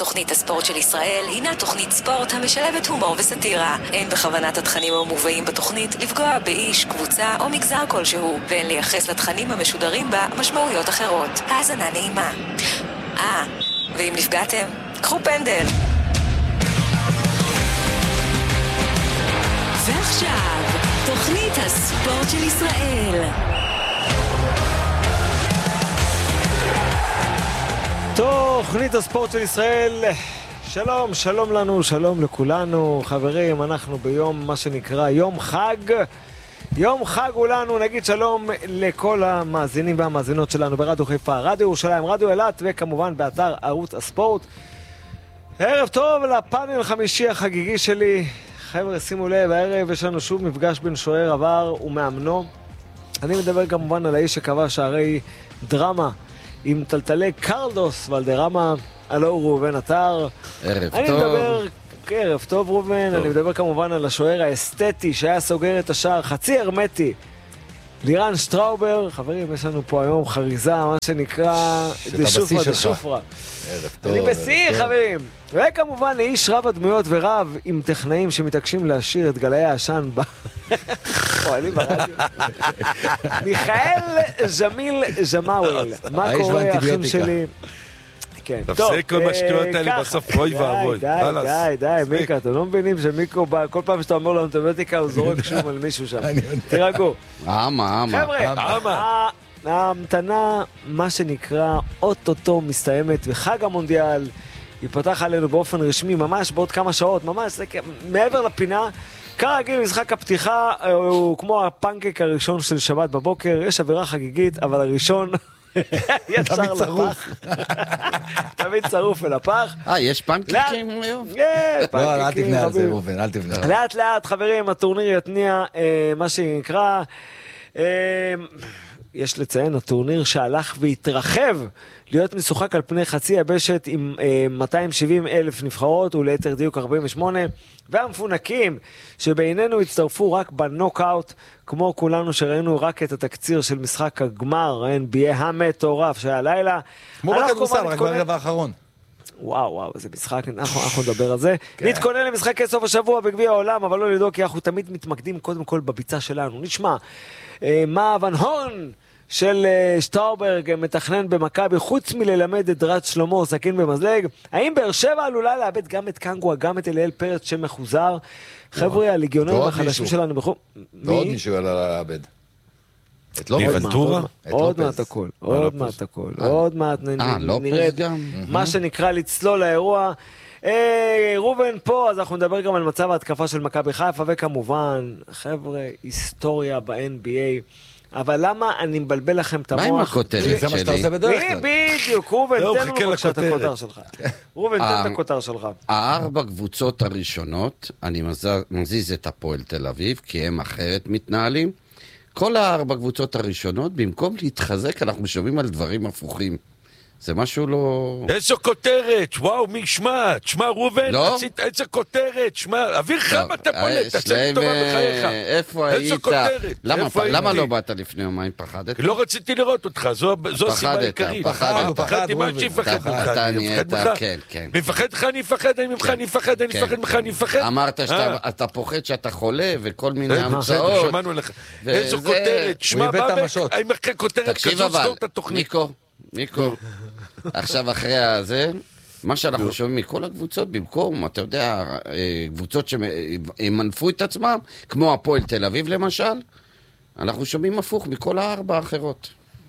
תוכנית הספורט של ישראל הינה תוכנית ספורט המשלבת הומור וסטירה. אין בכוונת התכנים המובאים בתוכנית לפגוע באיש, קבוצה או מגזר כלשהו, ואין לייחס לתכנים המשודרים בה משמעויות אחרות. האזנה נעימה. ואם נפגעתם, קחו פנדל. ועכשיו, תוכנית הספורט של ישראל. תוכנית הספורט של ישראל. שלום, שלום לנו, שלום לכולנו. חברים, אנחנו ביום מה שנקרא יום חג. יום חג הוא לנו, נגיד שלום לכל המאזינים והמאזינות שלנו ברדיו חיפה, רדיו ירושלים, רדיו אילת, וכמובן באתר ערוץ הספורט. ערב טוב לפאנל חמישי החגיגי שלי. חבר'ה, שימו לב, הערב יש לנו שוב מפגש בין שוער עבר ומאמנו. אני מדבר כמובן על האיש שקבע שערי דרמה עם טלטלי קרלוס ולדרמה. הלו ראובן עטר. ערב אני טוב. מדבר, ערב טוב ראובן, אני מדבר כמובן על השוער האסתטי שהיה סוגר את השער חצי הרמטי, לירן שטראובר. חברים, יש לנו פה היום חריזה, מה שנקרא דשופרה. ערב טוב. אני בשיא, חברים. וכמובן איש רב הדמויות ורב עם טכנאים שמתעקשים להשאיר את גלאי העשן פועלים ברדיו. מיכאל ז'מיל ז'מאוול. מה קורה, אחים שלי? תפסיק כל השטויות האלה בסוף, רוי ואבוי. די, מיקה, אתם לא מבינים שמיקו, כל פעם שאתה אומר לו אנטיביוטיקה, הוא זורק שום על מישהו שם. תירגעו. חבר'ה, ההמתנה, מה שנקרא, אוטוטו מסתיימת, וחג המונדיאל ייפתח עלינו באופן רשמי, ממש בעוד כמה שעות, ממש, מעבר לפינה. כרגיל, משחק הפתיחה הוא כמו הפנקק הראשון של שבת בבוקר, יש אווירה חגיגית, אבל הראשון יצר לפח. תמיד צרוף ולפח. יש פנקקים היום? לא, אל תבנה על זה, ראובן, אל תבנה. לאט לאט, חברים, הטורניר יתניע, מה שנקרא, יש לציין, הטורניר שהלך והתרחב להיות משוחק על פני חצי יבשת עם 270,000 נבחרות, וליתר דיוק 48, והמפונקים שבעינינו הצטרפו רק בנוקאוט, כמו כולנו שראינו רק את התקציר של משחק הגמר, NBA המטורף שהיה לילה. כמו בכדורסל, רק ברבע האחרון. וואו, זה משחק, אנחנו נדבר על זה. נתכונן למשחקי סוף השבוע בגביע העולם, אבל לא לדאוג, כי אנחנו תמיד מתמקדים קודם כל בביצה שלנו. נשמע, מה ון הון של שטראוברג מתכנן במכבי, חוץ מללמד את דרת שלמה סכין במזלג? האם באר שבע עלולה לאבד גם את קנגווה, גם את אליאל פרץ שמחוזר? חבר'ה, הליגיונרים החדשים שלנו בחור. ועוד מישהו עלולה לאבד. עוד מעט הכל, עוד מעט נרד, מה שנקרא לצלול לאירוע. ראובן פה, אז אנחנו נדבר גם על מצב ההתקפה של מכבי חיפה, וכמובן, חבר'ה, היסטוריה ב-NBA. אבל למה אני מבלבל לכם את המוח? מה עם הכותרת שלי? זה מה שאתה עושה בדרך כלל. בדיוק, ראובן, תן לנו בבקשה את הכותר שלך. ראובן, תן את הכותר שלך. 4 קבוצות הראשונות, אני מזיז את הפועל תל אביב, כי הם אחרת מתנהלים. כל 4 קבוצות הראשונות, במקום להתחזק, אנחנו משווים על דברים הפוכים. זה משהו לא... איזו כותרת, וואו, מי שמע, תשמע ראובן, עשית איזו כותרת, שמע, אוויר חם אתה פולט, תעשה לי טובה בחייך. איפה היית? למה לא באת לפני יומיים? פחדת? לא רציתי לראות אותך, זו הסיבה העיקרית. פחדתי מה שיפחד ממך, אני מפחד ממך, אני מפחד ממך, אני מפחד ממך, אני מפחד. אמרת שאתה פוחד שאתה חולה וכל מיני המצאות. שמענו לך, איזו כותרת, שמע, האם אחרי כותרת כזו סגור את התוכנית. מיקו, עכשיו אחרי זה, מה שאנחנו שומעים מכל הקבוצות, במקום, אתה יודע, קבוצות שמנפו את עצמם, כמו הפועל תל אביב למשל, אנחנו שומעים הפוך מכל 4 האחרות.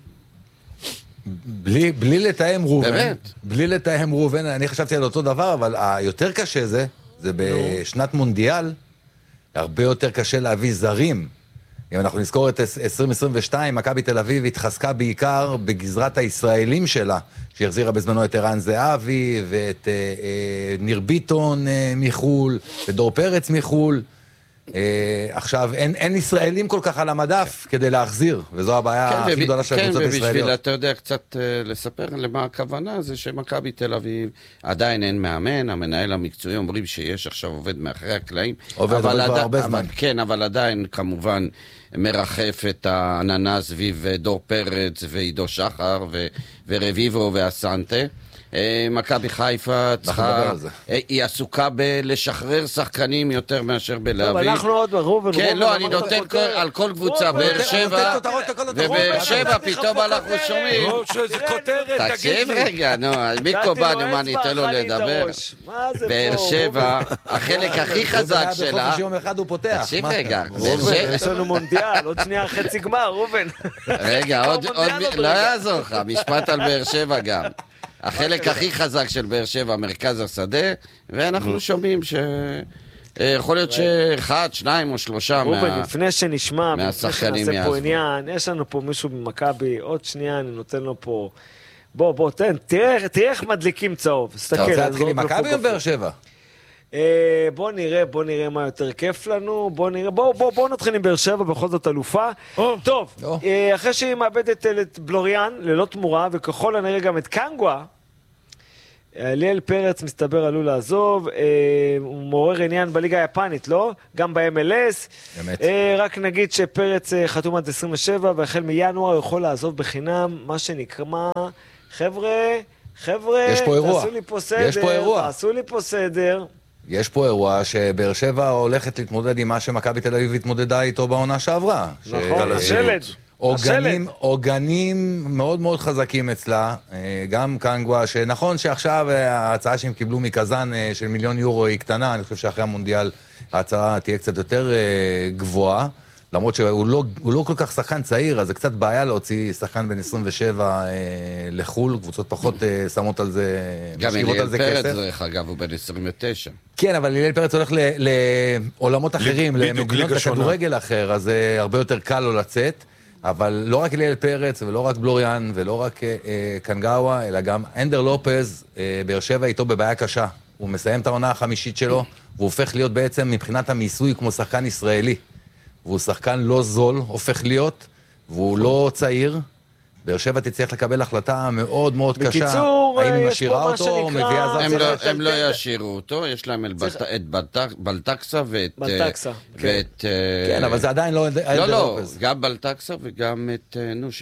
בלי לתאם ראובן. באמת? בלי לתאם ראובן, אני חשבתי על אותו דבר, אבל היותר קשה זה בשנת מונדיאל, הרבה יותר קשה להביא זרים. אם אנחנו נזכור את 2022, מכבי תל אביב התחזקה בעיקר בגזרת הישראלים שלה, שהחזירה בזמנו את ערן זהבי, ואת ניר ביטון מחול, ודור פרץ מחול. עכשיו, אין ישראלים כל כך על המדף כדי להחזיר, וזו הבעיה הכי גדולה של הקבוצות הישראליות. כן, ובשביל, אתה יודע, קצת לספר למה הכוונה, זה שמכבי תל אביב עדיין אין מאמן, המנהל המקצועי אומרים שיש עכשיו עובד מאחרי הקלעים. עובד כבר הרבה זמן. כן, אבל עדיין, כמובן, מרחף את העננה סביב דור פרץ ועידו שחר ורביבו והסנטה. מכבי חיפה צריכה, היא עסוקה בלשחרר שחקנים יותר מאשר בלהביא. אנחנו עוד רובן. כן, לא, אני נותן על כל קבוצה, באר שבע, ובאר שבע פתאום אנחנו שומעים. תקשיב רגע, נו, מיקו בא, נו, מה, אני אתן לו לדבר. באר שבע, החלק הכי חזק שלה, תקשיב רגע, יש לנו מונדיאל, עוד שנייה חצי גמר, רובן. רגע, עוד, לא יעזור לך, משפט על באר שבע גם. החלק הכי חזק של באר שבע, מרכז השדה, ואנחנו שומעים יכול להיות שאחד, שניים או שלושה לפני שנשמע, מהשחקנים נעשה פה עניין, יש לנו פה מישהו במכבי, עוד שנייה אני נותן לו פה, בוא, תראה איך מדליקים צהוב. אתה רוצה להתחיל עם מכבי או באר שבע? בוא נראה מה יותר כיף לנו, בוא נתחיל עם באר שבע, בכל זאת אלופה. טוב, אחרי שהיא מאבדת את בלוריאן ללא תמורה, וככל הנראה גם את קנגווה, ליאל פרץ מסתבר עלול לעזוב, הוא מעורר עניין בליגה היפנית, לא? גם ב-MLS. רק נגיד שפרץ חתום עד 27, והחל מינואר יכול לעזוב בחינם, מה שנקרא, חבר'ה, תעשו לי פה סדר. יש פה אירוע שבאר שבע הולכת להתמודד עם מה שמכבי תל אביב התמודדה איתו בעונה שעברה. נכון, השלד. עוגנים מאוד מאוד חזקים אצלה, גם קנגווה, שנכון שעכשיו ההצעה שהם קיבלו מקזן של מיליון יורו היא קטנה, אני חושב שאחרי המונדיאל ההצעה תהיה קצת יותר גבוהה, למרות שהוא לא כל כך שחקן צעיר, אז זה קצת בעיה להוציא שחקן בן 27 לחול, קבוצות פחות שמות על זה, גם אליאל פרץ, דרך אגב, הוא בן 29. כן, אבל אליאל פרץ הולך לעולמות אחרים, למדינות לכדורגל אחר, אז הרבה יותר קל לו לצאת. אבל לא רק אליאל פרץ, ולא רק בלוריאן, ולא רק קנגאווה, אלא גם אנדר לופז, באר שבע איתו בבעיה קשה. הוא מסיים את העונה החמישית שלו, והוא הופך להיות בעצם מבחינת המיסוי כמו שחקן ישראלי. והוא שחקן לא זול, הופך להיות, והוא לא צעיר. באר שבע תצטרך לקבל החלטה מאוד מאוד קשה. בקיצור, האם היא משאירה אותו או מביאה זר? הם לא ישאירו אותו, יש להם את בלטקסה ואת... כן, אבל זה עדיין לא... לא, גם בלטקסה וגם את...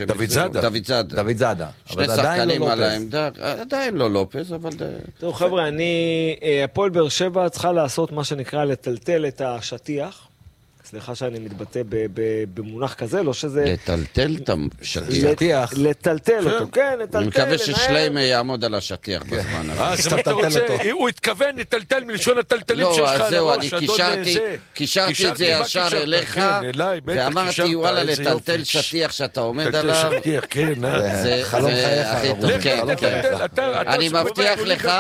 דוד זאדה. שני שחקנים על העמדה, עדיין לא לופז, אבל... תראו חבר'ה, הפועל באר שבע צריכה לעשות מה שנקרא לטלטל את השטיח. סליחה שאני מתבטא במונח כזה, לא שזה... לטלטל את השטיח. לטלטל אותו, כן, לטלטל, אני מקווה ששליימה יעמוד על השטיח בזמן הזה. הוא התכוון לטלטל מלשון הטלטלים שלך. לא, אז זהו, אני קישרתי את זה ישר אליך, ואמרתי, וואלה, לטלטל שטיח שאתה עומד עליו. זה חלום חייך. אני מבטיח לך,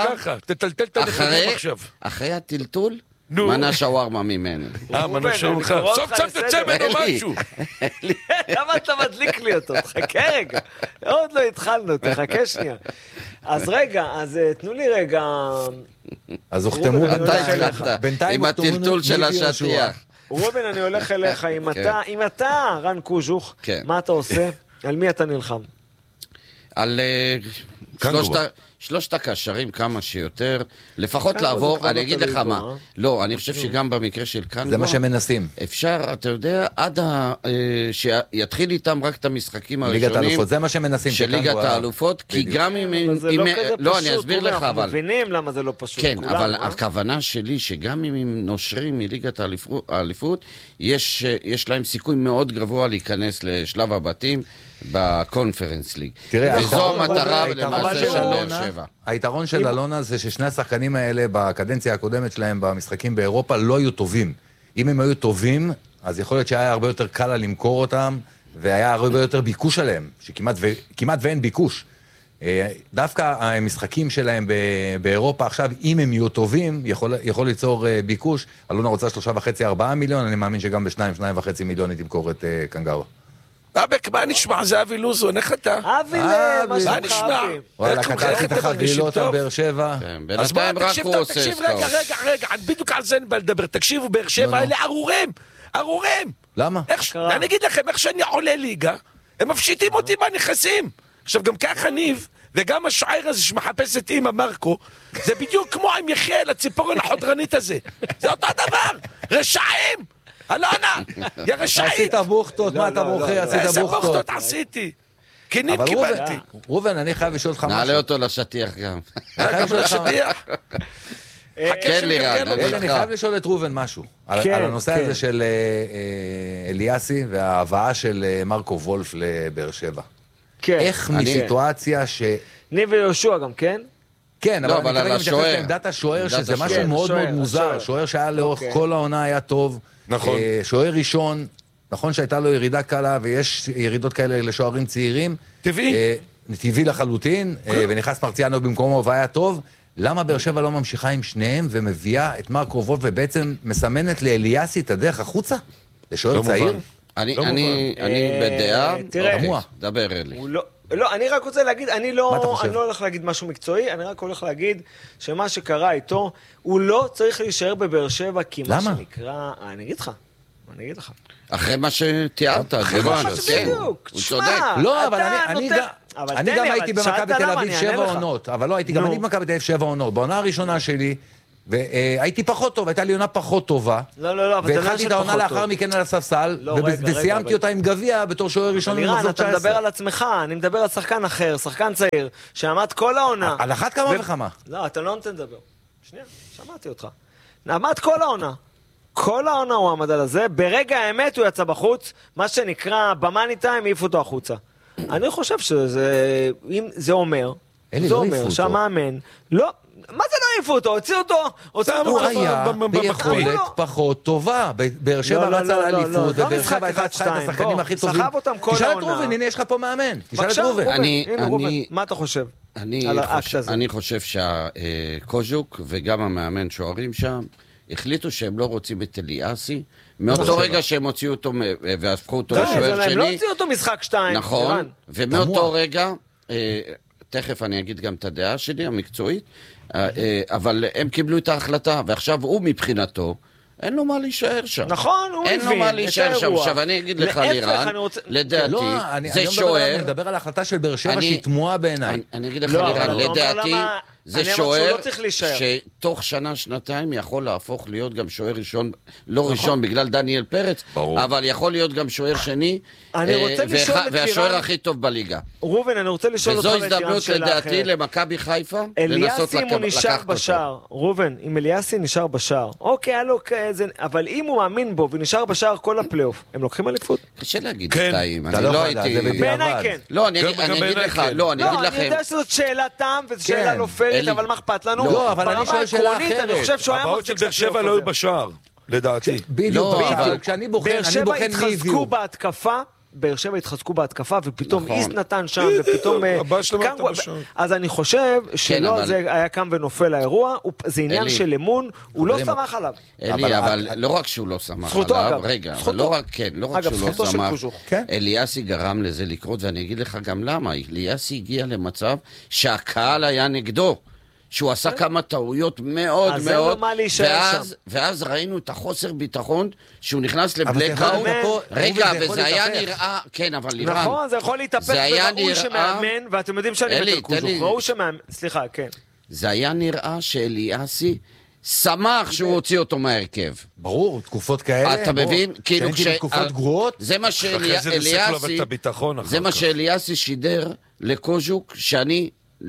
אחרי הטלטול, מנה שווארמה ממנו. מנה שווארמה. סוף תצא ממנו משהו. למה אתה מדליק לי אותו? תחכה רגע. עוד לא התחלנו, תחכה שנייה. אז רגע, אז תנו לי רגע... אז הוחתמו עם הטלטול של השטיח. רובן, אני הולך אליך. אם אתה, רן קוז'וך, מה אתה עושה? על מי אתה נלחם? על... שלושת הקשרים כמה שיותר, לפחות לעבור, אני אגיד לך מה, לא, אני חושב שגם במקרה של קנגווה, זה מה שמנסים. אפשר, אתה יודע, עד שיתחיל איתם רק את המשחקים הראשונים, זה מה שמנסים, של ליגת האלופות, כי גם אם, לא, אני אסביר לך, אבל, מבינים למה זה לא פשוט, כן, אבל הכוונה שלי, שגם אם הם נושרים מליגת האליפות, יש להם סיכוי מאוד גבוה להיכנס לשלב הבתים, בקונפרנס ליג. וזו המטרה למעשה של באר שבע. היתרון של אלונה זה ששני השחקנים האלה בקדנציה הקודמת שלהם במשחקים באירופה לא היו טובים. אם הם היו טובים, אז יכול להיות שהיה הרבה יותר קל למכור אותם, והיה הרבה יותר ביקוש עליהם, שכמעט ואין ביקוש. דווקא המשחקים שלהם באירופה עכשיו, אם הם יהיו טובים, יכול ליצור ביקוש. אלונה רוצה 3.5-4 מיליון, אני מאמין שגם ב2.5 מיליון היא תמכור את קנגאווה. מה נשמע? זה אבי לוזון, איך אתה? אבי, מה נשמע? וואלה, קטעתי את החבילות על באר שבע. אז בוא, תקשיב, רגע, בדיוק על זה אני בא לדבר. תקשיבו, באר שבע האלה ארורים. למה? אני אגיד לכם, איך שאני עולה ליגה, הם מפשיטים אותי מהנכסים. עכשיו, גם ככה ניב, וגם השוער הזה שמחפש את אמא מרקו, זה בדיוק כמו עם יחיאל, הציפורן החודרנית הזה. זה אותו דבר, רשעים! אלונה, יא רשעים! עשית בוכטות, מה אתה מוכר? עשית בוכטות. איזה בוכטות עשיתי? כנים אבל קיבלתי. ראובן, אני חייב לשאול אותך נעלה משהו. אותו לשטיח גם. גם לשטיח. כן, לירן, אני חייב לשאול את ראובן משהו. כן, על הנושא כן. הזה של אליאסי וההבאה של מרקו וולף לבאר שבע. כן. איך מסיטואציה ש... ניב ויהושע גם, כן? כן, לא, אבל אבל אני על מתייחס השוער. לעמדת השוער, עמדת שזה השוער. משהו מאוד השוער, מאוד מוזר. השוער. שוער שהיה לאורך אוקיי. כל העונה היה טוב. נכון. שוער ראשון, נכון שהייתה לו ירידה קלה, ויש ירידות כאלה לשוערים צעירים. טבעי. טבעי לחלוטין, ונכנס מרציאנו במקומו והיה טוב. למה באר שבע לא ממשיכה עם שניהם ומביאה את מרקו וולף ובעצם מסמנת לאליאסי את הדרך החוצה? לשוער לא צעיר? מובן. אני מובן. בדעה... תראה. אוקיי, תמוה. דבר אלי. הוא לא, אני רק רוצה להגיד, מה אתה אני חושב? לא הולך להגיד משהו מקצועי, אני רק הולך להגיד שמה שקרה איתו, הוא לא צריך להישאר בבאר שבע, כי מה למה? שנקרא, אני אגיד לך. אחרי מה שתיארת, זה מה כן, שבדיוק, הוא תשמע, צודק. לא, אבל אתה אני נותן- גם... אבל אני תן גם לי, הייתי אבל במכבי שאלת תל למה, אביב אני אענה 7 לך. עונות, אבל לא הייתי, גם נו. אני במכבי תל אביב 7 עונות. בעונה הראשונה שלי, והייתי פחות טוב, הייתה לי עונה פחות טובה. לא, אבל זה לא והתחלתי של את העונה פחות לאחר טוב. מכן על הספסל, לא, רגע, וסיימתי אבל- אותה עם גביע בתור שוער ראשון לירן, במחזור אתה 19. מדבר על עצמך, אני מדבר על שחקן אחר, שחקן צעיר, שעמד כל העונה. על אחת כמה וכמה. לא, אתה לא נותן לדבר. שנייה, שמעתי אותך. עמד כל העונה. כל העונה הוא עמד על הזה, ברגע האמת הוא יצא בחוץ, מה שנקרא, במאני טיים העיפו אותו החוצה. אני חושב שזה, אם זה אומר, אלי, זה לא העיפו אומר אותו. שהמאמן, לא, מה זה לא העיפו אותו? הוציאו אותו הוא היה ביכולת פחות טובה. באר שבע לא, רצה לא, לא, לאליפות, לא, ובאר משחק שבע הייתה צריכה את 1-2, השחקנים בוא, הכי טובים. סחב אותם כל תשאל את העונה. ראובן, הנה יש לך פה מאמן. תשאל את בבקשה, ראובן. ראובן, אני- הנה ראובן, אני- מה אתה חושב על האקט הזה? אני חושב שהקוז'וק וגם המאמן שוערים שם החליטו שהם לא רוצים את אליאסי. מאותו רגע שהם הוציאו אותו והפכו אותו לשוער הם לא שני. הוציאו אותו משחק 2. נכון, ומאותו תמוה. רגע, תכף אני אגיד גם את הדעה שלי המקצועית, אבל הם קיבלו את ההחלטה, ועכשיו הוא מבחינתו, אין לו מה להישאר שם. נכון, הוא אין לו מבין מה את להישאר שם. האירוע. עכשיו אני אגיד לך, להפך, לירן, אני רוצה- לדעתי, לא, אני זה לא מדבר שוער, עליו, אני מדבר על ההחלטה של באר שבע אני- שהיא תמוהה בעיניי. אני אגיד לך, לא, אבל לירן, הוא אומר לדעתי, למה- זה אני אמרתי שהוא שוער לא צריך להישאר. שתוך שנה, שנתיים יכול להפוך להיות גם שוער ראשון, לא ראשון בגלל דניאל פרץ, ברור. אבל יכול להיות גם שוער שני, אני רוצה לשאול את והשוער לירן- הכי טוב בליגה. ראובן, אני רוצה לשאול אותך וזו ואת לירן הזדמנות שאלה לדעתי אחרת. למכבי חיפה לנסות אליאסי אם הוא נשאר לקחת אותו. בשער, ראובן, אם אליאסי נשאר בשער, אוקיי, היה לו כזה, אבל אם הוא מאמין בו ונשאר בשער כל הפלייאוף, הם לוקחים אליפות? קשה להגיד כן. שתיים, אתה אני לא לא יכול לדעת, הייתי... זה בדיוק. בעיניי אבל- כן. לא, אני גם אגיד בעיניי לך, כן. לא, אני אגיד לא, אני לכם, יודע שזאת שאלת תם, וזו שאלה כן. לא פיירית, אלי. אבל מה אכפת לנו? לא, אבל אני שואל שאלה ברמה העקרונית, אחרת. אני חושב שהוא היה הבאות של מחזיק באר את שבע הפלייאוף לא היו הזה. בשער, לדעתי. בדיוק, לא, בדיוק. אבל- כשאני בוחן, באר אני שבע בוחן מי התחזקו הביאו. בהתקפה, באר שבע התחזקו בהתקפה, ופתאום נכון. איס נתן שם, ופתאום... הבעיה שלהם הייתה קם- בשער. אז אני חושב שלא אבל- זה היה קם ונופל האירוע, זה עניין אלי. של אמון, הוא לא חברים, סמך עליו. אלי, אבל לא רק שהוא לא שמח זכותו, עליו, אגב. רגע, אבל זכותו. לא רק, כן, לא רק אגב, שהוא לא זכותו של שמח, קוז'וך. כן. אליאסי גרם לזה לקרות, ואני אגיד לך גם למה, אליאסי הגיע למצב שהקהל היה נגדו. שהוא עשה כמה טעויות מאוד אז אין לו מאוד, מה להישאר ואז ראינו את החוסר ביטחון, שהוא נכנס אבל זה יכול לבלקאוט, להתהפך. רגע, זה יכול וזה היה להתהפך. נראה, כן, אבל לירן, נכון, זה יכול להתהפך, זה היה וראוי נראה- שמאמן, ואתם יודעים שאני אלי, מת על תן לי- קוז'וך, ראוי שמאמן, סליחה, כן. זה היה נראה שאליאסי שמח שהוא הוציא אותו מהרכב. ברור, תקופות כאלה. אתה מבין? כאילו כשהייתי בתקופות גרועות, זה מה אחרי זה ניסק לו אבל שאליאסי, את הביטחון אחר זה מה כך. שאליאסי שידר לקוז'וק, שאני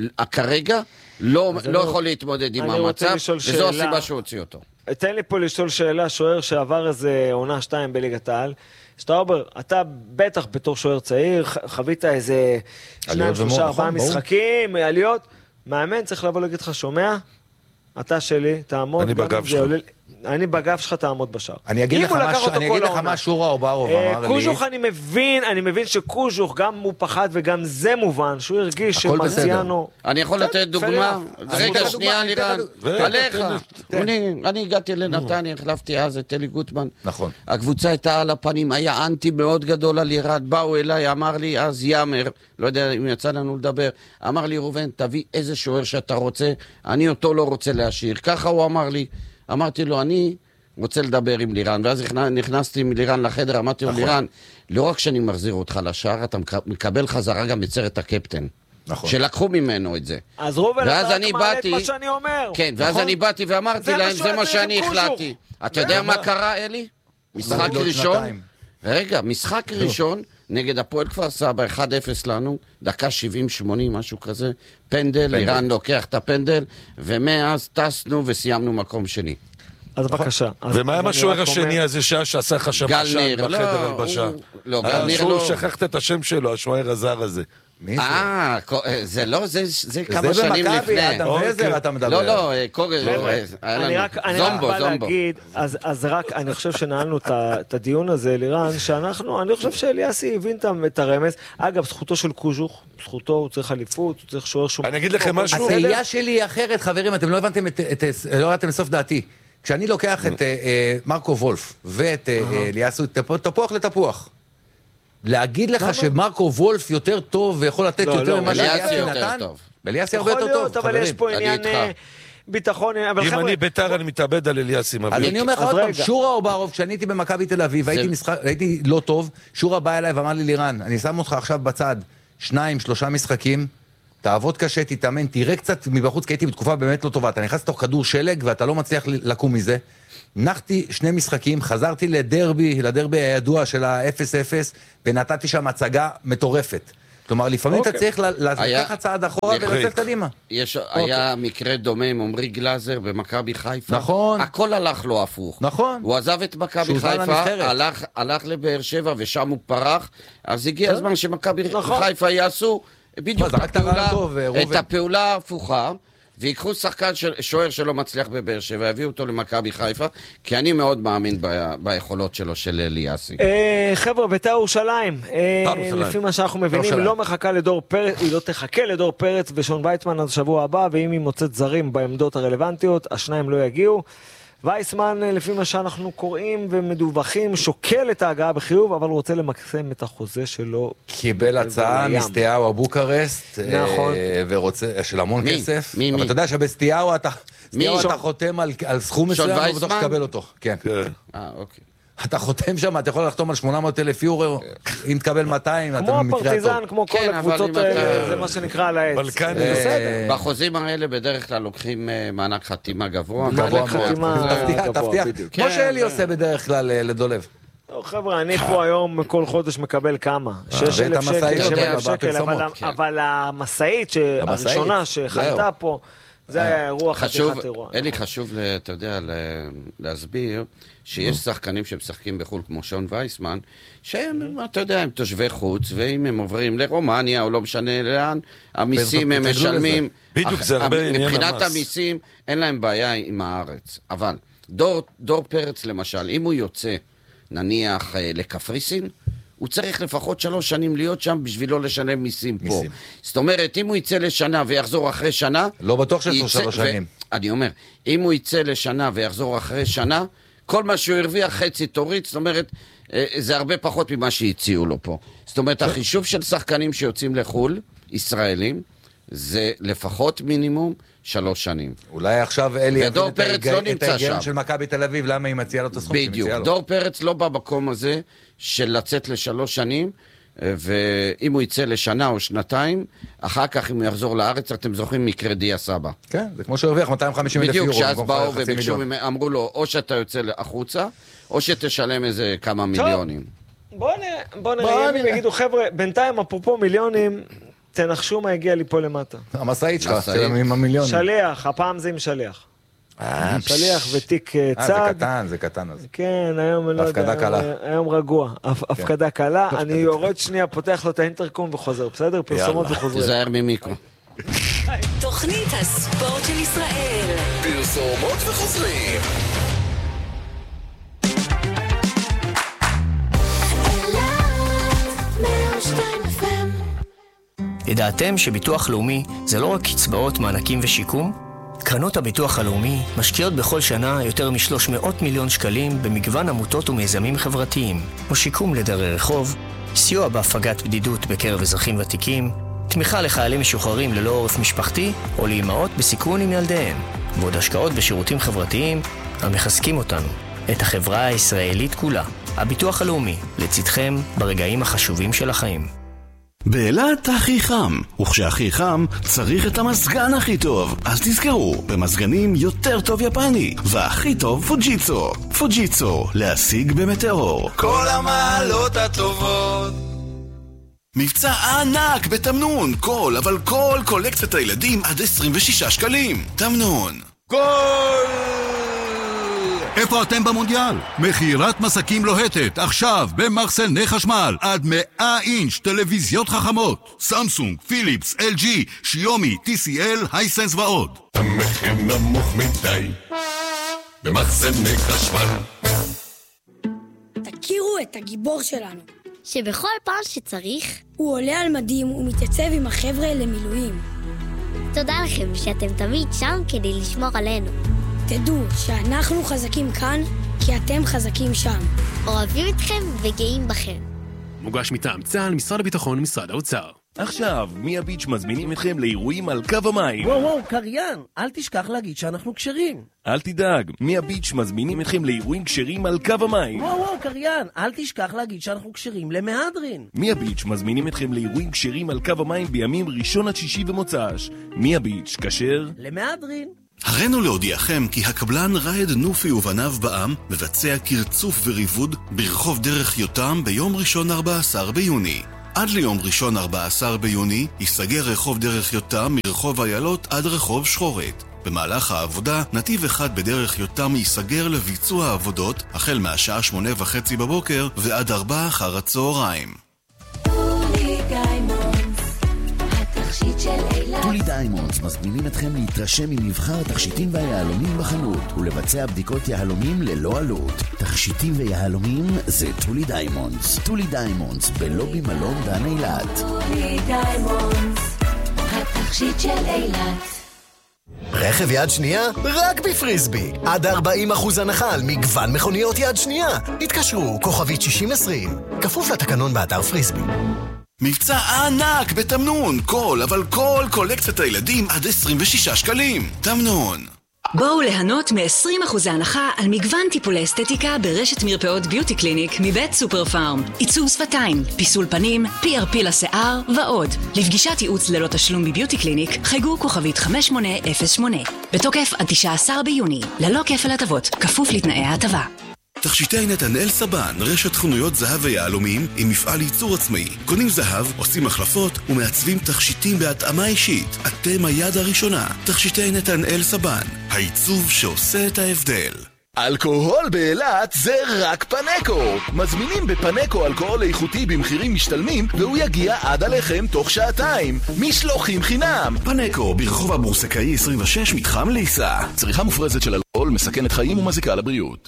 כרגע לא יכול להתמודד עם אני רוצה המצב, לשאול וזו שאלה. הסיבה שהוא הוציא אותו. תן לי פה לשאול שאלה, שוער שעבר איזה עונה 2 בליגת העל. שטראובר, אתה בטח בתור שוער צעיר, חווית איזה 2, עליות 3, ומור, 4 נכון, ברור. משחקים, עליות. מאמן צריך לבוא להגיד לך, שומע? אתה שלי, תעמוד. אני גם אם בגב זה שלך. עולה- אני בגב שלך, תעמוד בשער. אני אגיד אם לך הוא לקח משהו- אותו אני כל אגיד לך העונה. מה שורה אוברוב אמר לי. קוז'וך אני מבין שקוז'וך, גם הוא פחד וגם זה מובן, שהוא הרגיש הכל שמרציאנו... אני יכול לתת דוגמה? רגע, שנייה, לירן, עליך. אני הגעתי לנתניה, החלפתי אז את אלי גוטמן. נכון. הקבוצה הייתה על הפנים, היה אנטי מאוד גדול על ירד, באו אליי, אמר לי אז יאמר, לא יודע אם יצא לנו לדבר, אמר לי ראובן, תביא איזה שוער שאתה רוצה, אני אותו לא רוצה להשאיר. ככה הוא אמר לי, אמרתי לו, אני רוצה לדבר עם לירן, ואז נכנסתי עם לירן לחדר, אמרתי לו, לירן, לא רק שאני מחזיר אותך לשער, אתה מקבל חזרה גם את סרט הקפטן. נכון. שלקחו ממנו את זה. אז ראובן, ואז אתה אני רק מעלה את באתי- מה שאני אומר. כן, ואז נכון? אני באתי ואמרתי זה מה להם, שהוא זה מה היה צריך שאני עם קוז'וך. החלטתי. אתה יודע מה קרה, אלי? משחק עוד ראשון, שנתיים. רגע, משחק ראשון, נגד הפועל כפר סבא, 1-0 לנו, דקה 70-80, משהו כזה, פנדל, איראן לוקח את הפנדל, ומאז טסנו וסיימנו מקום שני. אז בבקשה. ומה עם השוער השני הזה שעשה לך שם חשן בחדר הלבשה? לא, גלניר לא. שכחת את השם שלו, השוער הזר הזה. מי זה? זה לא, זה כמה זה שנים במכבי, לפני. אדם וזר אתה מדבר. לא, אני רק בא להגיד, אז רק, אני חושב שנעלנו את הדיון הזה, לירן, אני חושב שאליאסי הבין את הרמז. אגב, זכותו של קוז'וך, זכותו, הוא צריך חליפות, הוא צריך שוער שום. אני אגיד לכם משהו. התהייה שלי היא אחרת, חברים, אתם לא הבנתם לסוף דעתי. כשאני לוקח את מרקו וולף ואת אליאסי, תפוח לתפוח. להגיד לך שמרקו וולף יותר טוב ויכול לתת יותר ממה שאליאסי נתן? אליאסי הרבה יותר טוב, אבל יש פה עניין ביטחון. אם אני בית"ר, אני מתאבד על אליאסי. אז אני אומר לך עוד פעם, שורה אורברוב, כשאני הייתי במכבי תל אביב, הייתי לא טוב, שורה בא אליי ואמר לי, לירן, אני שם אותך עכשיו בצד 2-3 משחקים, תעבוד קשה, תתאמן, תראה קצת מבחוץ, כי הייתי בתקופה באמת לא טובה, אתה נכנס לתוך כדור שלג ואתה לא מצליח לקום מזה. נחתי 2 משחקים, חזרתי לדרבי הידוע של ה-0-0, ונתתי שם הצגה מטורפת. כלומר, לפעמים אתה צריך לקחת צעד אחורה ולצאת קדימה. היה מקרה דומה עם עמרי גלאזר במכבי חיפה. נכון. הכל הלך לו הפוך. נכון. הוא עזב את מכבי חיפה, הלך לבאר שבע ושם הוא פרח, אז הגיע הזמן שמכבי חיפה יעשו בדיוק את הפעולה ההפוכה, ויקחו שחקן שוער שלא מצליח בבאר שבע, והביאו אותו למכבי חיפה, כי אני מאוד מאמין ביכולות שלו של אליאסי. חבר'ה, בית"ר ירושלים, לפי מה שאנחנו מבינים, לא מחכה לדור פרץ, היא לא תחכה לדור פרץ ושון ויצמן עד השבוע הבא, ואם היא מוצאת זרים בעמדות הרלוונטיות, השניים לא יגיעו. וייסמן, לפי מה שאנחנו קוראים ומדווחים, שוקל את ההגעה בחיוב, אבל הוא רוצה למקסם את החוזה שלו. קיבל הצעה מסטיהו הבוקרסט, ורוצה, של המון כסף. אבל אתה יודע שבסטיהו אתה חותם על סכום מסוים, ובטוח שתקבל אותו. כן. אוקיי. אתה חותם שם, אתה יכול לחתום על 800,000 יורו, אם תקבל 200, אתה במקרה טוב. כמו הפרטיזן, כמו כל הקבוצות, זה מה שנקרא על העץ. בחוזים האלה בדרך כלל לוקחים מענק חתימה גבוה. מענק חתימה תבטיח, כמו שאלי עושה בדרך כלל לדולב. חבר'ה, אני פה היום כל חודש מקבל כמה? 6,000 שקל, אבל המשאית הראשונה שחלתה פה, זה היה אירוע חתיכת אירוע. אלי, חשוב, אתה יודע, להסביר שיש שחקנים שמשחקים בחו"ל כמו שון וייסמן, שהם, אתה יודע, הם תושבי חוץ, ואם הם עוברים לרומניה או לא משנה לאן, המיסים הם משלמים. בדיוק, זה הרבה עניין המס. מבחינת המיסים אין להם בעיה עם הארץ. אבל דור פרץ למשל, אם הוא יוצא, נניח לקפריסין, הוא צריך לפחות 3 שנים להיות שם בשביל לא לשלם מיסים פה. זאת אומרת, אם הוא יצא לשנה ויחזור אחרי שנה... לא בטוח שיש לו 3 שנים. אני אומר, אם הוא יצא לשנה ויחזור אחרי שנה, כל מה שהוא הרוויח חצי תוריד, זאת אומרת, זה הרבה פחות ממה שהציעו לו פה. זאת אומרת, החישוב של שחקנים שיוצאים לחול, ישראלים, זה לפחות מינימום 3 שנים. אולי עכשיו אלי יבין את ההיגיון של מכבי תל אביב, למה היא מציעה לו את הסכום בדיוק, דור פרץ לא במקום הזה של לצאת ל3 שנים, ואם הוא יצא לשנה או 2, אחר כך אם הוא יחזור לארץ, אתם זוכרים מקרה דיה סבא. כן, זה כמו שהרוויח 250,000 יורו. בדיוק, שאז באו וביקשו, אמרו לו, או שאתה יוצא החוצה, או שתשלם איזה כמה מיליונים. בוא נראה, אם יגידו, חבר'ה, בינתיים אפרופו מיליונים, תנחשו מה הגיע לי פה למטה. המסעית שלך, עם המיליונים. שליח, הפעם זה עם שליח. שליח ותיק צד. זה קטן אז. כן, היום לא יודע, היום רגוע. הפקדה קלה, אני יורד שנייה, פותח לו את האינטרקום וחוזר, בסדר? פרסומות וחוזרים. תזהר ממיקרו. תוכנית הספורט של ישראל. פרסומות וחוזרים. ידעתם שביטוח לאומי זה לא רק קצבאות, מענקים ושיקום? קרנות הביטוח הלאומי משקיעות בכל שנה יותר מ-300 מיליון שקלים במגוון עמותות ומיזמים חברתיים, כמו שיקום לדרי רחוב, סיוע בהפגת בדידות בקרב אזרחים ותיקים, תמיכה לחיילים משוחררים ללא עורף משפחתי או לאימהות בסיכון עם ילדיהם, ועוד השקעות בשירותים חברתיים המחזקים אותנו, את החברה הישראלית כולה. הביטוח הלאומי, לצדכם ברגעים החשובים של החיים. באילת הכי חם, וכשהכי חם צריך את המזגן הכי טוב. אז תזכרו, במזגנים יותר טוב יפני, והכי טוב פוג'יצו. פוג'יצו, להשיג במטאור. כל המעלות הטובות. מבצע ענק בתמנון, אבל כל קולקציית הילדים עד 26 שקלים. תמנון. גול! איפה אתם במונדיאל? מכירת מסקים לוהטת, עכשיו במחסני חשמל, עד 100 אינץ' טלוויזיות חכמות, סמסונג, פיליפס, LG, שיומי, TCL, הייסנס ועוד. המחיר נמוך מדי במחסני חשמל. תכירו את הגיבור שלנו, שבכל פעם שצריך הוא עולה על מדים ומתייצב עם החבר'ה למילואים. תודה לכם שאתם תמיד שם כדי לשמור עלינו. תדעו שאנחנו חזקים כאן כי אתם חזקים שם. אוהבים אתכם וגאים בכם. מוגש מטעם צה"ל, משרד הביטחון ומשרד האוצר. עכשיו, מיה ביץ' מזמינים אתכם לאירועים על קו המים. וואו, קריין, אל תשכח להגיד שאנחנו כשרים. אל תדאג, מיה ביץ' מזמינים אתכם לאירועים כשרים על קו המים. וואו, קריין, אל תשכח להגיד שאנחנו כשרים למהדרין. מיה ביץ' מזמינים אתכם לאירועים כשרים על קו המים בימים ראשון עד שישי ומוצ"ש. מיה ביץ' כשר למהדרין. הרינו להודיעכם כי הקבלן ראד נופי ובניו בעם מבצע קרצוף וריבוד ברחוב דרך יותם ביום ראשון 14 ביוני. עד ליום ראשון 14 ביוני ייסגר רחוב דרך יותם מרחוב איילות עד רחוב שחורת. במהלך העבודה, נתיב אחד בדרך יותם ייסגר לביצוע העבודות החל מהשעה 8:30 בבוקר ועד 4 אחר הצהריים. טולי דיימונדס מזמינים אתכם להתרשם ממבחר התכשיטים והיהלומים בחנות ולבצע בדיקות יהלומים ללא עלות. תכשיטים ויהלומים זה טולי דיימונדס. טולי דיימונדס בלובי מלון דן אילת. טולי דיימונדס, התכשיט של אילת. רכב יד שנייה? רק בפריסבי. עד 40% הנחה על מגוון מכוניות יד שנייה. התקשרו, כוכבית 6020. כפוף לתקנון באתר פריסבי. מבצע ענק בתמנון, אבל כל קולקציית הילדים עד 26 שקלים. תמנון. בואו ליהנות מ-20% הנחה על מגוון טיפולי אסתטיקה ברשת מרפאות ביוטי קליניק מבית סופר פארם. עיצוב שפתיים, פיסול פנים, PRP לשיער ועוד. לפגישת ייעוץ ללא תשלום בביוטי קליניק, חייגו כוכבית 5808. בתוקף עד 19 ביוני, ללא כפל הטבות, כפוף לתנאי ההטבה. תכשיטי נתנאל סבן, רשת חנויות זהב ויהלומים עם מפעל ייצור עצמאי. קונים זהב, עושים החלפות ומעצבים תכשיטים בהתאמה אישית. אתם היד הראשונה. תכשיטי נתנאל סבן, העיצוב שעושה את ההבדל. אלכוהול באילת זה רק פנקו. מזמינים בפנקו אלכוהול איכותי במחירים משתלמים והוא יגיע עד עליכם תוך שעתיים. משלוחים חינם. פנקו ברחוב הבורסקאי 26 מתחם ליסה. צריכה מופרזת של אלכוהול מסכנת חיים ומזיקה לבריאות.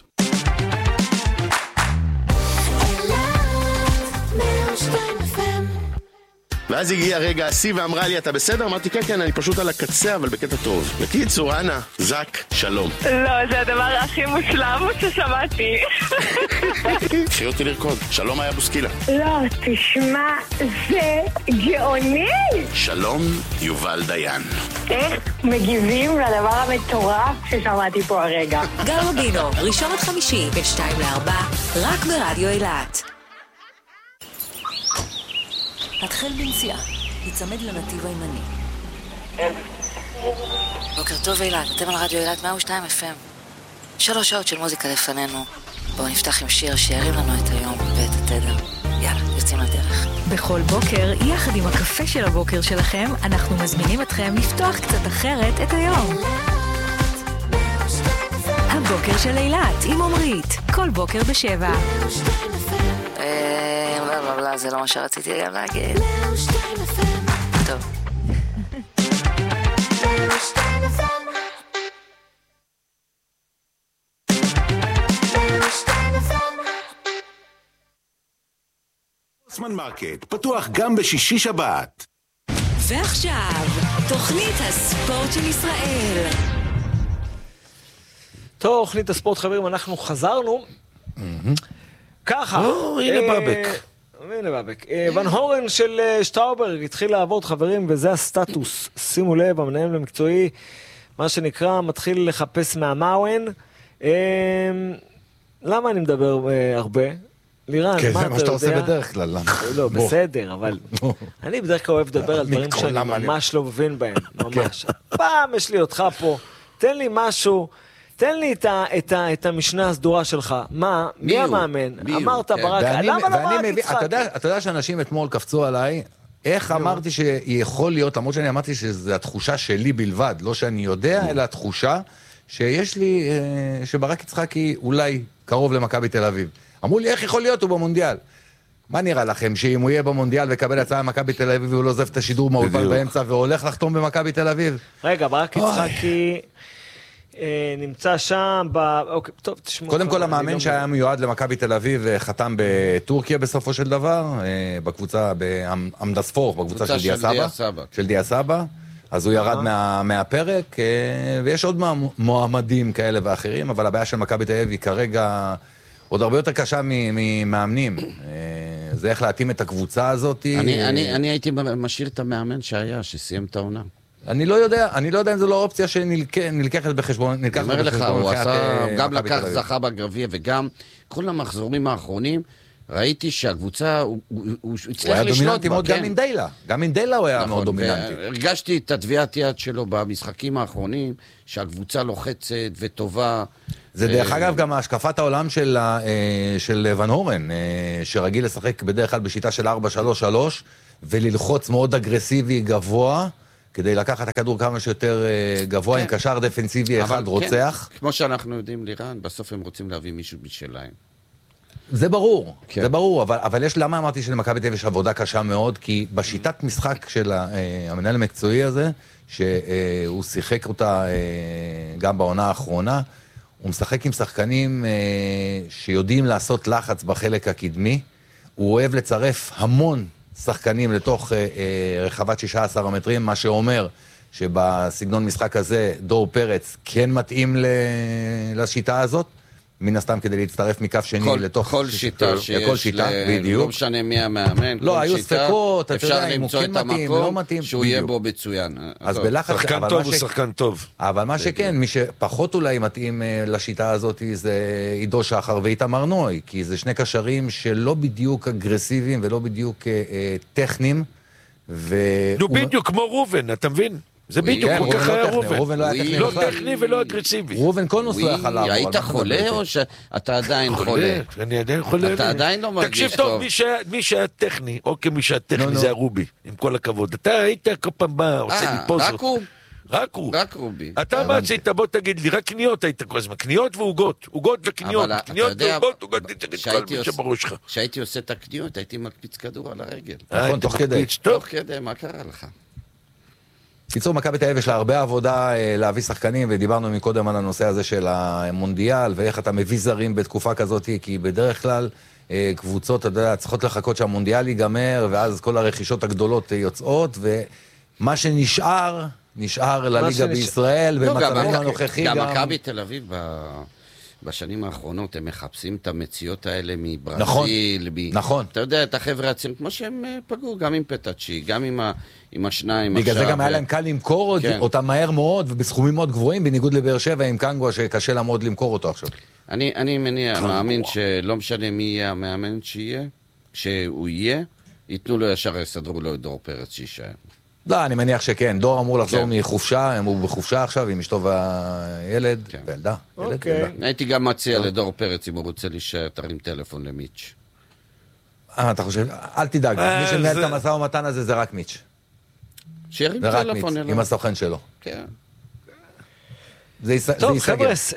ואז הגיע רגע השיא ואמרה לי, אתה בסדר? אמרתי, כן, אני פשוט על הקצה, אבל בקטע טוב. בקיצור, אנה, זק, שלום. לא, זה הדבר הכי מושלם ששמעתי. קחי אותי לרקוד. שלום היה בוסקילה. לא, תשמע, זה גאוני. שלום, יובל דיין. איך מגיבים לדבר המטורף ששמעתי פה הרגע? גל רבינו, ראשון עד חמישי, בין 2 ל-4, רק ברדיו אילת. התחל בנסיעה, יצמד לנתיב הימני. בוקר טוב אילת, אתם על רדיו אילת 102 FM. 3 שעות של מוזיקה לפנינו. בואו נפתח עם שיר שירים לנו את היום ואת התדר. יאללה, יוצאים לדרך. בכל בוקר, יחד עם הקפה של הבוקר שלכם, אנחנו מזמינים אתכם לפתוח קצת אחרת את היום. הבוקר של אילת עם עומרית, כל בוקר ב7. זה לא מה שרציתי גם להגיד. טוב. סמן מרקט, פתוח גם בשישי שבת. ועכשיו, תוכנית הספורט של ישראל. תוכנית הספורט, חברים, אנחנו חזרנו. ככה. הנה בבק. הנה בבק. ון הורן של שטאוברג התחיל לעבוד, חברים, וזה הסטטוס. שימו לב, המנהל המקצועי, מה שנקרא, מתחיל לחפש מהמאוון. למה אני מדבר הרבה? לירן, כן, מה זה אתה מה שאתה יודע? עושה בדרך כלל. לא, בסדר, אבל אני בדרך כלל אוהב לדבר על דברים שאני ממש לא מבין בהם, ממש. פעם יש לי אותך פה, תן לי משהו, תן לי את המשנה הסדורה שלך. מה? מי המאמן? אמרת ברק, למה לא ברק יצחק? אתה יודע שאנשים אתמול קפצו עליי, איך אמרתי שיכול להיות, למרות שאני אמרתי שזו התחושה שלי בלבד, לא שאני יודע, אלא התחושה שיש לי, שברק יצחקי אולי קרוב למכבי תל אביב. אמרו לי, איך יכול להיות הוא במונדיאל? מה נראה לכם, שאם הוא יהיה במונדיאל וקבל הצעה במכבי תל אביב והוא לא עוזב את השידור מהאולפן באמצע והולך לחתום במכבי תל אביב? רגע, ברק יצחקי נמצא שם, אוקיי, טוב, תשמעו. קודם כל המאמן שהיה מיועד למכבי תל אביב חתם בטורקיה בסופו של דבר, בקבוצה, באמדספור, בקבוצה של דיה סבא, אז הוא ירד מהפרק, ויש עוד מועמדים כאלה ואחרים, אבל הבעיה של מכבי תל אביב היא כרגע עוד הרבה יותר קשה ממאמנים. זה איך להתאים את הקבוצה הזאת. אני הייתי משאיר את המאמן שסיים את העונה. אני לא יודע אם זו לא אופציה שנלקחת בחשבון. אני אומר לך, הוא עשה, גם לקח זכה בגביע וגם כל המחזורים האחרונים, ראיתי שהקבוצה, הוא הצליח לשלוט בה. גם אינדלה הוא היה מאוד דומיננטי. הרגשתי את התביעת יד שלו במשחקים האחרונים, שהקבוצה לוחצת וטובה. זה דרך אגב גם השקפת העולם של ון הורן, שרגיל לשחק בדרך כלל בשיטה של 4-3-3, וללחוץ מאוד אגרסיבי גבוה, כדי לקחת את הכדור כמה שיותר גבוה, עם קשר דפנסיבי אחד רוצח. כמו שאנחנו יודעים לירן, בסוף הם רוצים להביא מישהו משלהם. זה ברור, זה ברור, אבל למה אמרתי שלמכבי תל אביב יש עבודה קשה מאוד? כי בשיטת משחק של המנהל המקצועי הזה, שהוא שיחק אותה גם בעונה האחרונה, הוא משחק עם שחקנים שיודעים לעשות לחץ בחלק הקדמי, הוא אוהב לצרף המון שחקנים לתוך רחבת 16 המטרים, מה שאומר שבסגנון משחק הזה דור פרץ כן מתאים לשיטה הזאת, מן הסתם כדי להצטרף מכף שני לתוך... כל שיטה שיש, לא משנה מי המאמן, לא, היו ספקות, אפשר למצוא את המקום שהוא יהיה בו מצוין. שחקן טוב הוא שחקן טוב. אבל מה שכן, מי שפחות אולי מתאים לשיטה הזאת זה עידו שחר ואיתמר נוי, כי זה שני קשרים שלא בדיוק אגרסיביים ולא בדיוק טכניים. נו בדיוק כמו רובן, אתה מבין? זה בדיוק כל כך היה רובן. לא טכני ולא אגרסיבי. רובן קונוס לא יכל לעבור. היית חולה או שאתה עדיין חולה? אני עדיין חולה. אתה עדיין לא מרגיש טוב. תקשיב טוב, מי שהיה טכני, או כמי שהיה טכני זה הרובי, עם כל הכבוד. אתה היית כל פעם בא, עושה לי פוזות. רק רובי. אתה מה עשית, בוא תגיד לי, רק קניות היית כל הזמן. קניות ועוגות. עוגות וקניות. קניות ועוגות, כל מי שבראש שלך. כשהייתי עושה את הקניות, הייתי מקפיץ כדור על הרגל. נכון, תוך כדי. תוך כדי, מה קרה לך? קיצור, מכבי תל אביב יש לה הרבה עבודה להביא שחקנים, ודיברנו מקודם על הנושא הזה של המונדיאל, ואיך אתה מביא זרים בתקופה כזאת, כי בדרך כלל קבוצות, אתה יודע, צריכות לחכות שהמונדיאל ייגמר, ואז כל הרכישות הגדולות יוצאות, ומה שנשאר, נשאר לליגה בישראל, במצבים הנוכחי גם מכבי תל אביב בשנים האחרונות הם מחפשים את המציאות האלה מברזיל. נכון. אתה יודע, את החבר'ה הצעירים, כמו שהם פגעו, גם עם פטאצ'י, גם עם השניים. בגלל זה גם היה להם קל למכור אותם מהר מאוד, ובסכומים מאוד גבוהים, בניגוד לבאר שבע עם קנגווה, שקשה מאוד למכור אותו עכשיו. אני מניע, מאמין שלא משנה מי יהיה המאמן שיהיה, כשהוא יהיה, ייתנו לו ישר, יסדרו לו את דור פרץ שישאר. לא, אני מניח שכן. דור אמור לחזור מחופשה, הוא בחופשה עכשיו עם אשתו והילד, וילדה. הייתי גם מציע לדור פרץ, אם הוא רוצה להישאר, תרים טלפון למיץ'. אתה חושב? אל תדאג, מי שמנהל את המשא ומתן הזה זה רק מיץ'. שירים טלפון אליו. עם הסוכן שלו. כן. זה ייסגר. טוב, חבר'ס,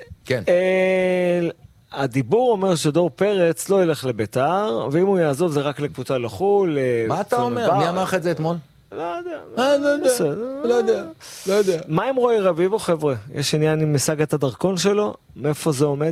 הדיבור אומר שדור פרץ לא ילך לביתר, ואם הוא יעזוב זה רק לקבוצה לחול. מה אתה אומר? מי אמר לך את זה אתמול? לא יודע. מה עם רועי רביבו, חבר'ה? יש עניין עם מסגת הדרכון שלו? מאיפה זה עומד?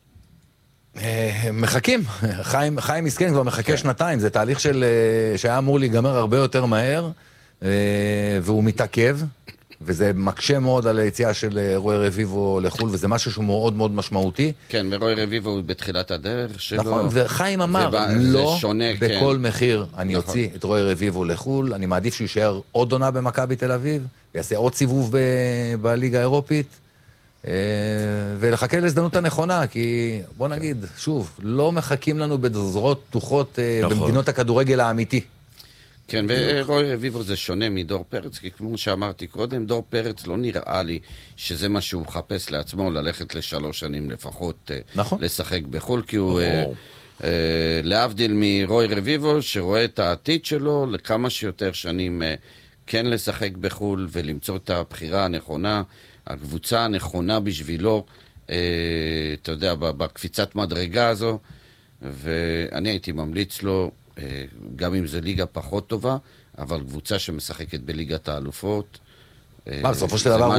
מחכים. חיים מסכן כבר מחכה שנתיים. זה תהליך שהיה אמור להיגמר הרבה יותר מהר, והוא מתעכב, וזה מקשה מאוד על היציאה של רועי רביבו לחול, וזה משהו שהוא מאוד מאוד משמעותי. כן, ורועי רביבו הוא בתחילת הדרך שלו. נכון, וחיים אמר, לא בכל מחיר אני אוציא את רועי רביבו לחול, אני מעדיף שהוא יישאר עוד עונה במכבי תל אביב, ויעשה עוד סיבוב בליגה האירופית, ולחכה להזדמנות הנכונה, כי בוא נגיד, שוב, לא מחכים לנו בזרועות פתוחות במדינות הכדורגל האמיתי. כן, ורוי רביבו זה שונה מדור פרץ, כי כמו שאמרתי קודם, דור פרץ לא נראה לי שזה מה שהוא חפש לעצמו, ללכת ל3 שנים לפחות, לשחק בחול, כי הוא, להבדיל מרוי רביבו, שרואה את העתיד שלו, לכמה שיותר שנים כן לשחק בחול, ולמצוא את הבחירה הנכונה, הקבוצה הנכונה בשבילו, אתה יודע, בקפיצת מדרגה הזו, ואני הייתי ממליץ לו, גם אם זה ליגה פחות טובה, אבל קבוצה שמשחקת בליגת האלופות. בסופו של דבר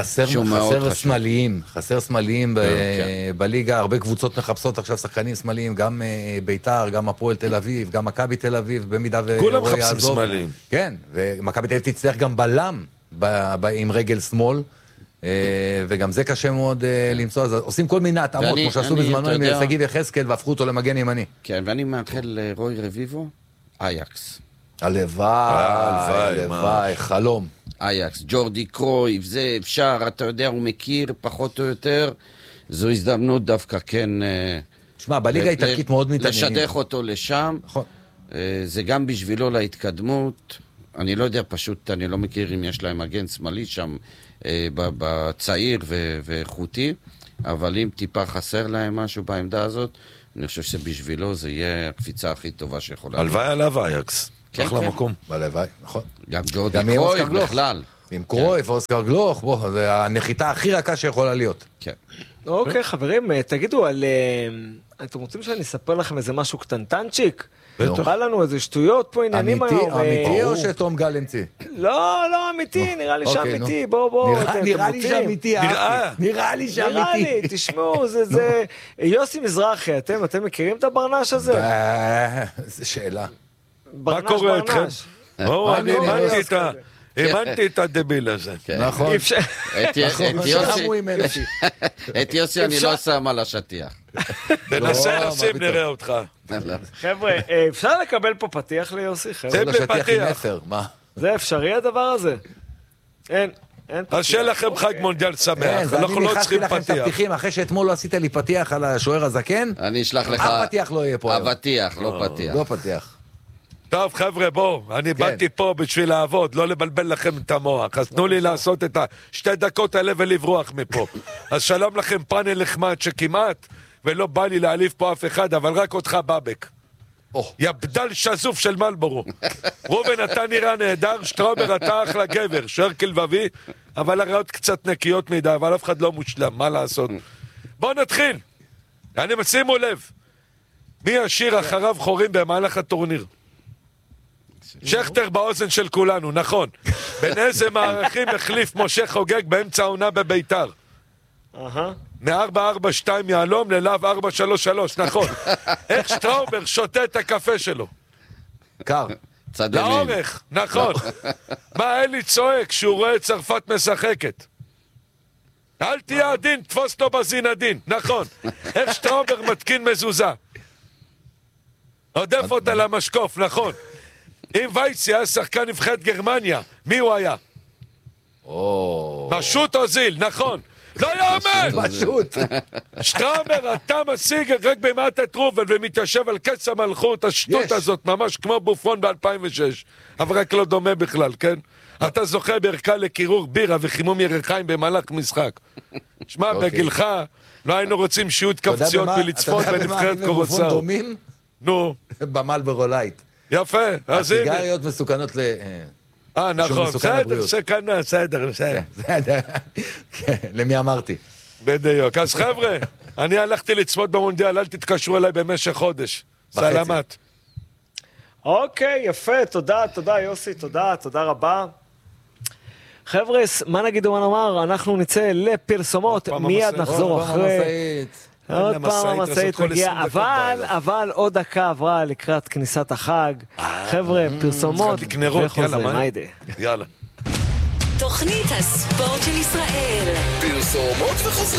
חסר סמליים בליגה, הרבה קבוצות מחפשות עכשיו שחקנים סמליים, גם ביתר, גם הפועל תל אביב, גם מכבי תל אביב, במידה כולם מחפשים סמליים. כן, ומכבי תל אביב תצטרך גם בלם עם רגל שמאל, וגם זה קשה מאוד למצוא, אז עושים כל מיני התאמות, כמו שעשו בזמנו עם שגיב יחזקאל, והפכו אותו למגן ימני. כן, ואני מאחל לרוי רביבו, אייקס. הלוואי, חלום. אייקס, ג'ורדי קרויף, זה אפשר, אתה יודע, הוא מכיר פחות או יותר, זו הזדמנות דווקא כן... תשמע, בליגה איטלקית מאוד מתעניינים. לשדך אותו לשם, זה גם בשבילו להתקדמות, אני לא יודע, פשוט אני לא מכיר אם יש להם מגן שמאלי שם, בצעיר ואיכותי, אבל אם טיפה חסר להם משהו בעמדה הזאת, אני חושב שבשבילו זה יהיה הקפיצה הכי טובה שיכולה. הלוואי עליו אייקס. אחלה מקום. הלוואי, נכון. גם ג'ורדי קרויף בכלל. עם קרויף, אוסקר גלוך, בוא, זה הנחיתה הכי רכה שיכולה להיות. כן. אוקיי, חברים, תגידו, אתם רוצים שאני אספר לכם איזה משהו קטנטנצ'יק? בא לנו איזה שטויות פה, עניינים היום. אמיתי או שתום גל המציא? לא אמיתי, נראה לי שאמיתי, בוא. נראה לי שאמיתי. נראה לי, תשמעו, זה... יוסי מזרחי, אתם מכירים את הברנש הזה? זו שאלה. מה קורה אתכם? אני הבנתי את הדביל הזה. נכון. את יוסי אני לא שם על השטיח. בנסה לשים נראה אותך. חבר'ה, אפשר לקבל פה פתיח ליוסי? זה בפתיח. זה אפשרי הדבר הזה? אין. אז שיהיה לכם חג מונדיאל שמח, אנחנו לא צריכים פתיח. אחרי שאתמול לא עשית לי פתיח על השוער הזקן, אני אשלח לך... הפתיח לא יהיה פה. הפתיח, לא פתיח. לא פתיח. טוב חבר'ה, בואו, אני באתי פה בשביל לעבוד, לא לבלבל לכם את המוח, אז תנו לי לעשות את 2 דקות האלה ולברוח מפה. אז שלום לכם, פאנל נחמד שכמעט, ולא בא לי להעליף פה אף אחד, אבל רק אותך בבק. יא בדל שזוף של מלבורו. רובן, אתה נראה נהדר, שטראובר, אתה אחלה גבר, שוער כלבבי, אבל הראיות קצת נקיות מדי, אבל אף אחד לא מושלם, מה לעשות? בואו נתחיל. שימו לב, מי ישיר אחריו חורים במהלך הטורניר? שכטר באוזן של כולנו, נכון. בין איזה מערכים החליף משה חוגג באמצע העונה בביתר? מ-4-4-2 יעלום ללאו 4-3-3, נכון. איך שטראובר שותה את הקפה שלו? קר. לאורך, נכון. מה אלי צועק שהוא רואה את צרפת משחקת? אל תהיה עדין, תפוס לו בזין עדין, נכון. איך שטראובר מתקין מזוזה? עודף אותה למשקוף, נכון. אם וייץ היה שחקן נבחרת גרמניה, מי הוא היה? משוט אוזיל, נכון. לא יאמן! משוט. שטראובר, אתה משיג רק במעט את רובן ומתיישב על קץ המלכות, השטות הזאת, ממש כמו בופון ב-2006. אבל רק לא דומה בכלל, כן? אתה זוכה בערכה לקירור בירה וחימום ירחיים במהלך משחק. שמע, בגילך, לא היינו רוצים שיהיו התכווציות ולצפות בנבחרת קורוצאו. נו. במלבורו לייט. יפה, אז הנה. הסיגריות מסוכנות נכון, בסדר. למי אמרתי? בדיוק. אז חבר'ה, אני הלכתי לצפות במונדיאל, אל תתקשרו אליי במשך חודש. סלמת. אוקיי, יפה, תודה יוסי, תודה רבה. חבר'ה, מה נגיד ומה נאמר? אנחנו נצא לפרסומות, מיד נחזור אחרי... עוד פעם המשאית מגיעה, אבל עוד דקה עברה לקראת כניסת החג. חבר'ה, פרסומות וחוזר, מיידה. יאללה. תוכנית הספורט של ישראל. פרסומות וחוזר.